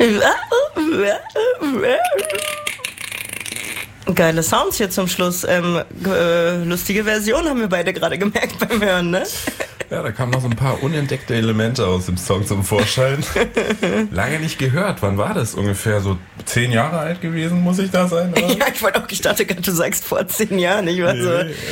Geile Sounds hier zum Schluss. Lustige Version haben wir beide gerade gemerkt beim Hören, ne? Ja, da kamen noch so ein paar unentdeckte Elemente aus dem Song zum Vorschein. Lange nicht gehört. Wann war das? Ungefähr so 10 Jahre alt gewesen, muss ich da sein? Oder? Ja, ich dachte gerade, du sagst vor 10 Jahren. Ich war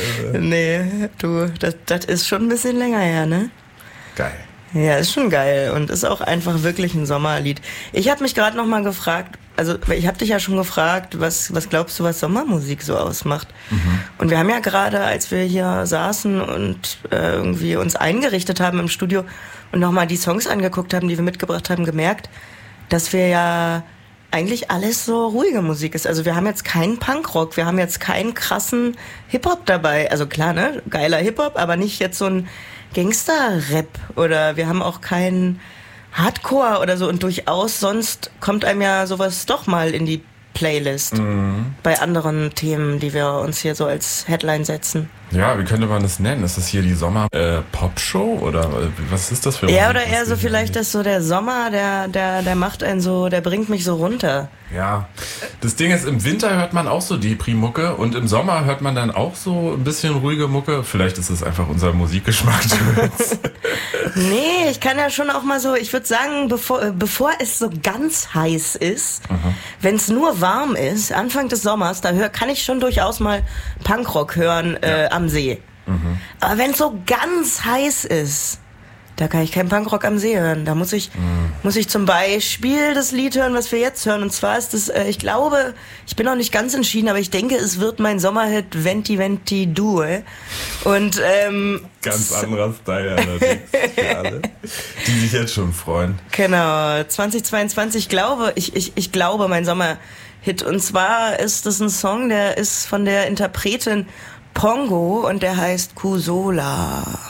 das ist schon ein bisschen länger her, ne? Geil. Ja, ist schon geil und ist auch einfach wirklich ein Sommerlied. Ich habe mich gerade noch mal gefragt, also ich habe dich ja schon gefragt, was glaubst du, was Sommermusik so ausmacht? Und wir haben ja gerade, als wir hier saßen und irgendwie uns eingerichtet haben im Studio und nochmal die Songs angeguckt haben, die wir mitgebracht haben, gemerkt, dass wir ja eigentlich alles so ruhige Musik ist. Also wir haben jetzt keinen Punkrock, wir haben jetzt keinen krassen Hip-Hop dabei. Also klar, ne, geiler Hip-Hop, aber nicht jetzt so ein Gangster-Rap oder wir haben auch keinen Hardcore oder so und durchaus sonst kommt einem ja sowas doch mal in die Playlist bei anderen Themen, die wir uns hier so als Headline setzen. Ja, wie könnte man das nennen? Ist das hier die Sommer-Pop-Show oder was ist das für Ja, Musik, oder eher so vielleicht, dass so der Sommer, der macht einen so, der bringt mich so runter. Ja, das Ding ist, im Winter hört man auch so Depri-Mucke und im Sommer hört man dann auch so ein bisschen ruhige Mucke. Vielleicht ist es einfach unser Musikgeschmack. Nee, ich kann ja schon auch mal so, ich würde sagen, bevor es so ganz heiß ist, wenn es nur warm ist, Anfang des Sommers, kann ich schon durchaus mal Punkrock hören am See. Aber wenn es so ganz heiß ist, da kann ich keinen Punkrock am See hören. Da muss ich zum Beispiel das Lied hören, was wir jetzt hören. Und zwar ist es, ich glaube, ich bin noch nicht ganz entschieden, aber ich denke, es wird mein Sommerhit Venti Venti Due. Und ganz anderer Style allerdings für alle, die sich jetzt schon freuen. Genau, 2022 ich glaube mein Sommerhit. Und zwar ist das ein Song, der ist von der Interpretin Pongo und der heißt Kusola.